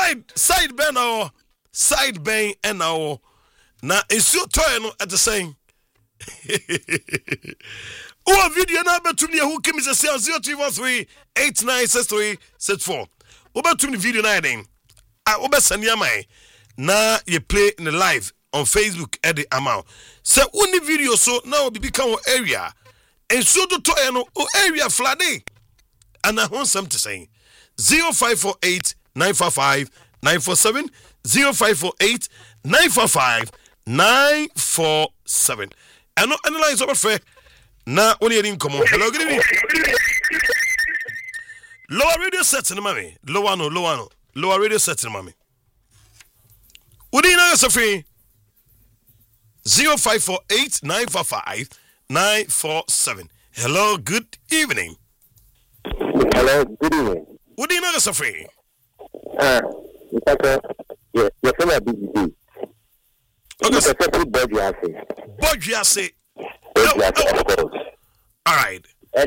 side ben now. Side ben and now. Na esu toy no at the same. O video na betum ne hu kimi se 0343 896364. O betum ne video na den. O be sani amai na ye play in the live on Facebook at the amount. Se uni video so now be become area. And so to toy no area flooding. And I want something to say 0548 945 947 0548 945 947. And no analyze over fair. Now only didn't come on. Hello, good evening. Lower radio set in mommy. Lower radio set in mommy. Would you know yourself free? 0548 945 947. Hello, good evening. Hello, good evening. Would you know yourself free? Yes, you're from a busy. Okay, so Bodriase. All right.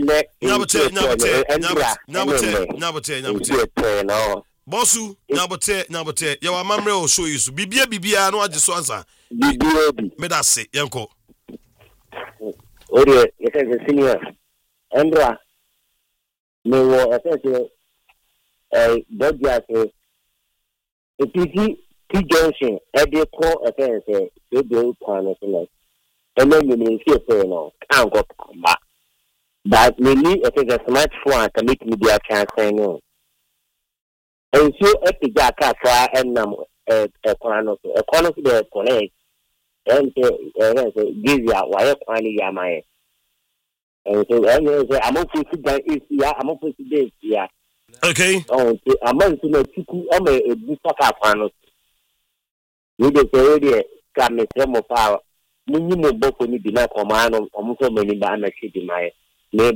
Bosu, Nabote, your mamre will show you. Bibia, no, I just answer. Medase, Yanko. Oh, dear, it is a senior. Andra, no, I said, a Bodriase, a T Junction, every call offense, they do plan and then you see no, can't go back. But we need a smartphone to make media chance no. And so at the Jacka and a corner the connect and give you a wire quality yamai. And so I'm going to sit down I'm going to this year. Okay. Oh, I'm going to know I'm a book up. You just already got me some of our minimum book when you did not command on so many banner shitty my name.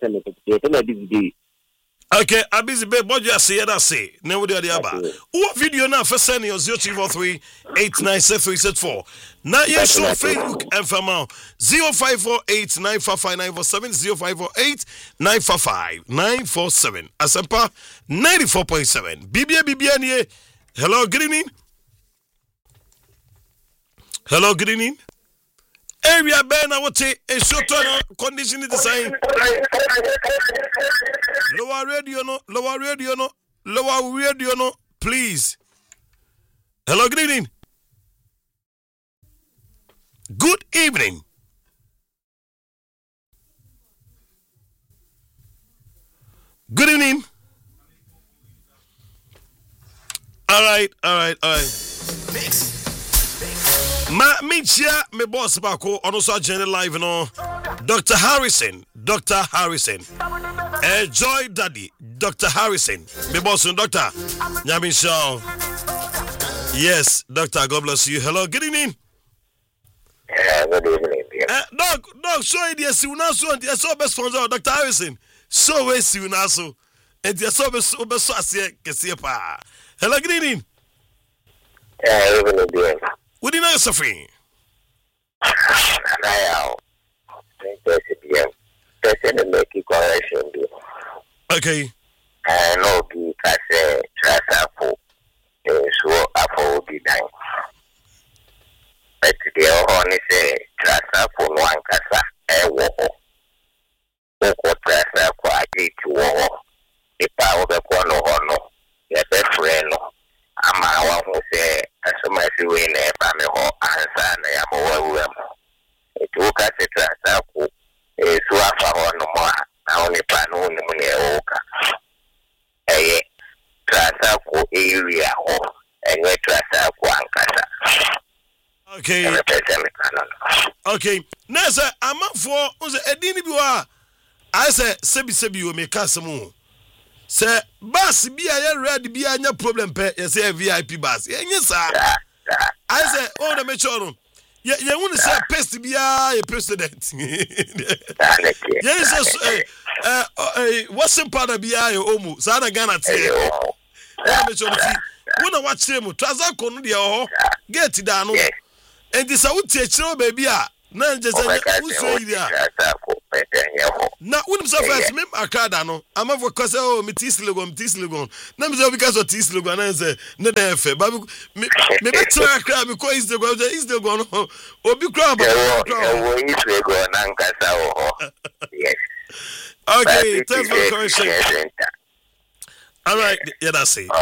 Okay, I busy bed budget say that say. Never the other. What video now for sending your 0343 896364. Now you show Facebook and from 0548 945 947 0548 945 947. Asampa 94.7. BBA. Hello, good evening. Hello, good evening. Area Ben, I would say a short condition is the same. Lower radio, no, please. Hello, good evening. Good evening. Good evening. All right. Mix. Me chia me boss bako on also agenda live no Dr. Harrison Joy Daddy Dr. Harrison me boss Dr. Nyamin Shaw. Yes, Doctor, God bless you. Hello, good evening. Good evening. Dog, show it yes you now so yes so best sponsor Dr. Harrison. So we see you now so and yes so best asie kese pa. Hello, good evening. Evening. What do you know, Sophie? Okay. I know because Trasapo is so afforded. But the only say Trasapo one casa, a war. Oko Trasapo, I did to war. The power of the corner or no, your best friend. I'm a one who say, as soon as you win a family hall, answer, I am aware. It took us a Trasapo, a Swafa or no more. Only pan on the money oka. A Trasapo area home, and we Trasapo Ankasa. Okay. Okay. Now, sir, I'm up for a dinner. I said, Sebi, you may cast some. Sir, bus be a red be a problem pay, you say VIP bus. Yes, sir. I said, oh, the metro. You want to say pest be a president. Yes, what's some part of be a omu? Sana Ghana tell you. When I watch him, Trazako, no, get it down. And this I would take baby. None just who's na unim so first me akrada no ama for cause oh me tislegon na me say because of tislegon na say na na efe ba me betra akra me ko islegon no obi kra ba islegon na nkasa ho yes okay thanks for the correction. All right, yeah, that's it.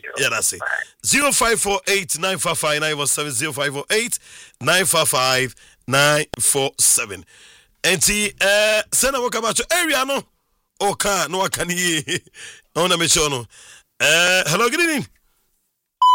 0548 955 947 0548 955 947. And send a walk about your area, no? Okay, no, I can hear. I want to make sure, no. Hello, good evening.